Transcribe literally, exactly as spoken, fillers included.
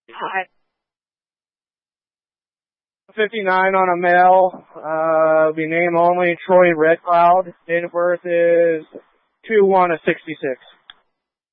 Hi. fifty-nine on a male, uh, be name only, Troy Red Cloud. Date of birth is two one of sixty-six.